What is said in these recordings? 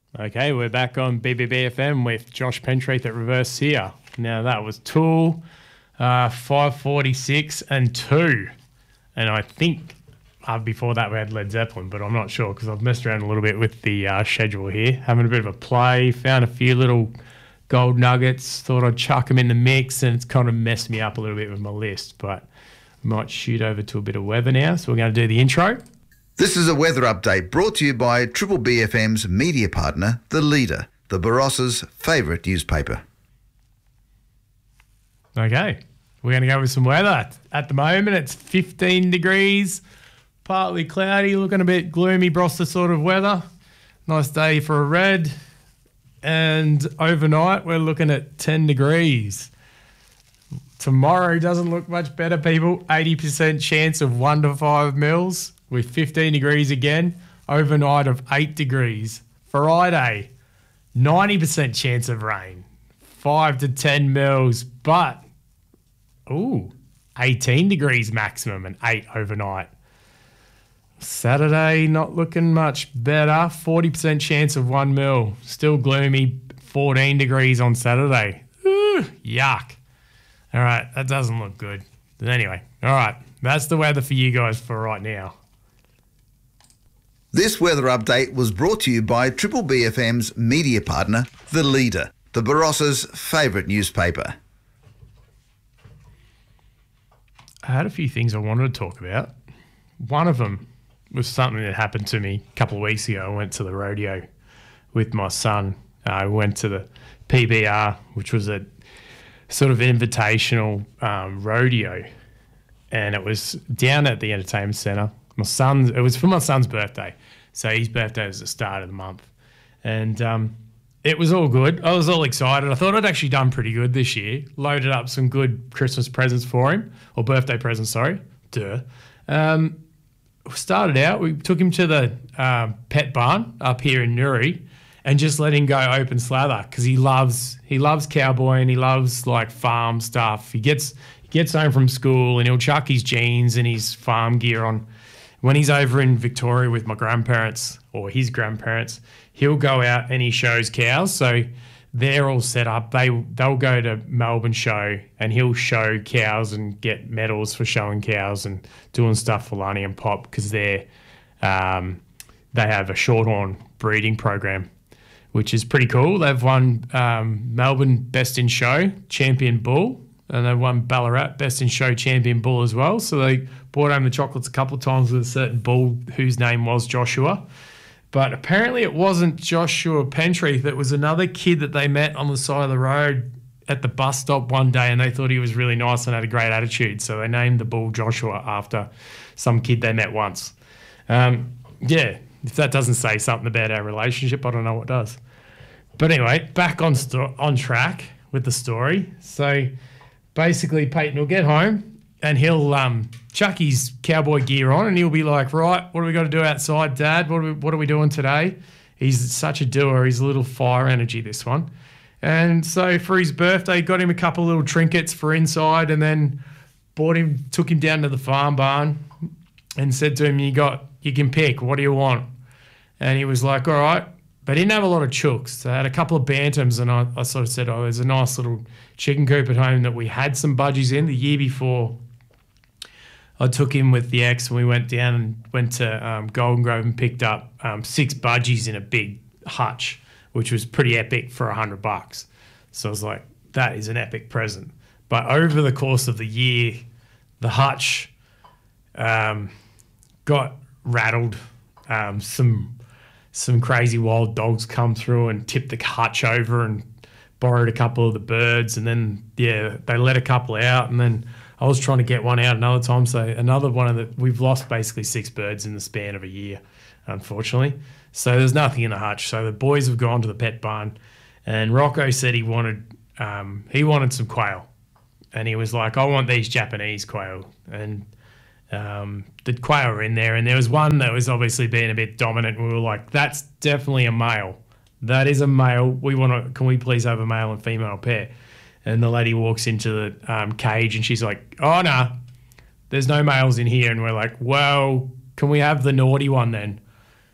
Okay, we're back on BBBFM with Josh Pentreath at Reverse here. Now that was Tool, 546 and 2. And I think before that we had Led Zeppelin, but I'm not sure because I've messed around a little bit with the schedule here. Having a bit of a play, found a few little gold nuggets, thought I'd chuck them in the mix, and it's kind of messed me up a little bit with my list. But I might shoot over to a bit of weather now. So we're going to do the intro. This is a weather update brought to you by Triple BFM's media partner, The Leader, the Barossa's favourite newspaper. Okay, we're going to go with some weather. At the moment, it's 15 degrees, partly cloudy, looking a bit gloomy, Barossa sort of weather. Nice day for a red. And overnight, we're looking at 10 degrees. Tomorrow doesn't look much better, people. 80% chance of 1 to 5 mils. With 15 degrees again, overnight of 8 degrees. Friday, 90% chance of rain, 5 to 10 mils, but 18 degrees maximum and 8 overnight. Saturday, not looking much better, 40% chance of 1 mil, still gloomy, 14 degrees on Saturday. Ooh, yuck. All right, that doesn't look good. But anyway, all right, that's the weather for you guys for right now. This weather update was brought to you by Triple BFM's media partner, The Leader, the Barossa's favourite newspaper. I had a few things I wanted to talk about. One of them was something that happened to me a couple of weeks ago. I went to the rodeo with my son. I went to the PBR, which was a sort of invitational rodeo, and it was down at the entertainment centre. It was for my son's birthday, so his birthday was the start of the month, and it was all good. I was all excited. I thought I'd actually done pretty good this year. Loaded up some good Christmas presents for him, or birthday presents, sorry. Started out, we took him to the pet barn up here in Newry, and just let him go open slather because he loves cowboy and he loves like farm stuff. He gets home from school and he'll chuck his jeans and his farm gear on. When he's over in Victoria with my grandparents or his grandparents, he'll go out and he shows cows. So they're all set up. They'll go to Melbourne show and he'll show cows and get medals for showing cows and doing stuff for Lonnie and Pop because they have a shorthorn breeding program, which is pretty cool. They've won Melbourne Best in Show Champion Bull, and they won Ballarat Best in Show Champion Bull as well. So they brought home the chocolates a couple of times with a certain bull whose name was Joshua. But apparently it wasn't Joshua Pentreath. It was another kid that they met on the side of the road at the bus stop one day, and they thought he was really nice and had a great attitude. So they named the bull Joshua after some kid they met once. If that doesn't say something about our relationship, I don't know what does. But anyway, back on track with the story. So basically, Peyton will get home and he'll chuck his cowboy gear on and he'll be like, right, what do we got to do outside, Dad? What are we doing today? He's such a doer. He's a little fire energy, this one. And so for his birthday, got him a couple of little trinkets for inside and then took him down to the farm barn and said to him, you can pick, what do you want? And he was like, all right. But he didn't have a lot of chooks. So I had a couple of bantams and I sort of said, there's a nice little chicken coop at home that we had some budgies in the year before. I took him with the ex and we went down and went to Golden Grove and picked up 6 budgies in a big hutch, which was pretty epic for $100. So I was like, that is an epic present. But over the course of the year, the hutch got rattled. Some crazy wild dogs come through and tipped the hutch over and borrowed a couple of the birds. And then, they let a couple out. And then I was trying to get one out another time. So another one we've lost basically 6 birds in the span of a year, unfortunately. So there's nothing in the hutch. So the boys have gone to the pet barn and Rocco said he wanted some quail. And he was like, I want these Japanese quail. And the quail were in there, and there was one that was obviously being a bit dominant. And we were like, "That's definitely a male. That is a male. Can we please have a male and female pair?" And the lady walks into the cage, and she's like, "Oh no, there's no males in here." And we're like, "Well, can we have the naughty one then?"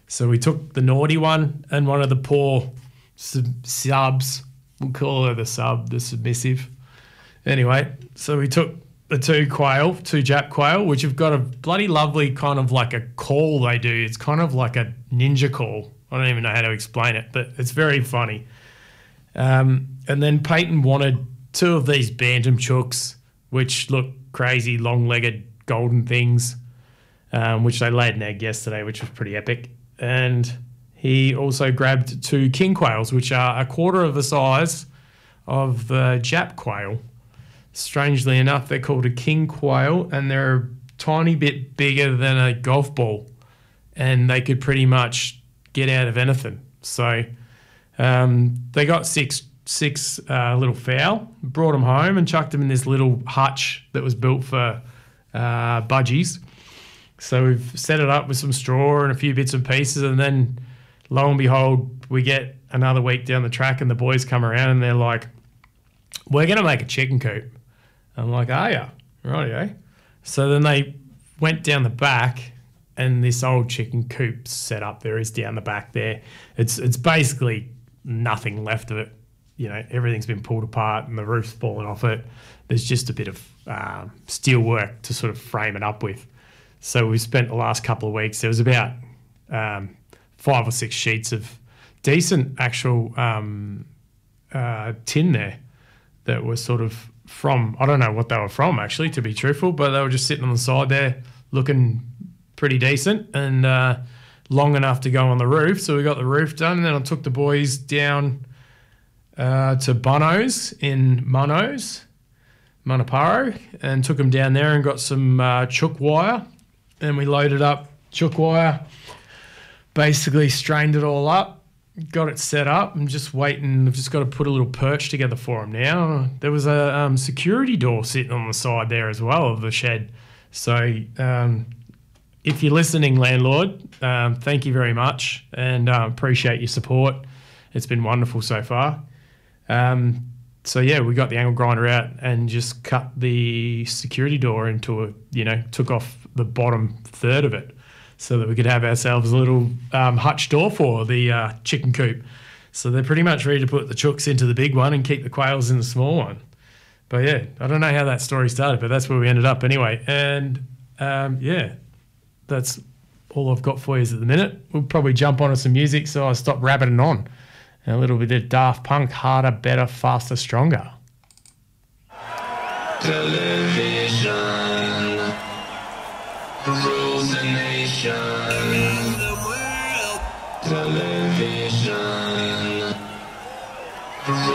So we took the naughty one and one of the poor subs. We'll call her the submissive. Anyway, so we took the two Jap quail, which have got a bloody lovely kind of like a call they do. It's kind of like a ninja call. I don't even know how to explain it, but it's very funny. And then Peyton wanted 2 of these bantam chooks, which look crazy, long-legged golden things, which they laid an egg yesterday, which was pretty epic. And he also grabbed 2 king quails, which are a quarter of the size of the Jap quail. Strangely enough, they're called a king quail, and they're a tiny bit bigger than a golf ball, and they could pretty much get out of anything. So they got six little fowl, brought them home and chucked them in this little hutch that was built for budgies. So we've set it up with some straw and a few bits and pieces, and then lo and behold, we get another week down the track and the boys come around and they're like, we're going to make a chicken coop. I'm like, are ya? Rightio. So then they went down the back, and this old chicken coop set up there is down the back there. It's basically nothing left of it. You know, everything's been pulled apart and the roof's fallen off it. There's just a bit of steel work to sort of frame it up with. So we spent the last couple of weeks, there was about 5 or 6 sheets of decent actual tin there that were sort of from, I don't know what they were from actually, to be truthful, but they were just sitting on the side there looking pretty decent and long enough to go on the roof. So we got the roof done, and then I took the boys down to Bono's in Manaparo, and took them down there and got some chook wire, and we loaded up chook wire, basically strained it all up, got it set up. I'm just waiting. I've just got to put a little perch together for them now. There was a security door sitting on the side there as well of the shed. So if you're listening, landlord, thank you very much, and appreciate your support. It's been wonderful so far. So yeah, we got the angle grinder out and just cut the security door into took off the bottom third of it, so that we could have ourselves a little hutch door for the chicken coop. So they're pretty much ready to put the chooks into the big one and keep the quails in the small one. But yeah, I don't know how that story started, but that's where we ended up anyway. And yeah, that's all I've got for you at the minute. We'll probably jump onto some music, so I'll stop rabbiting on. And a little bit of Daft Punk, Harder, Better, Faster, Stronger. Television rules the nation. Television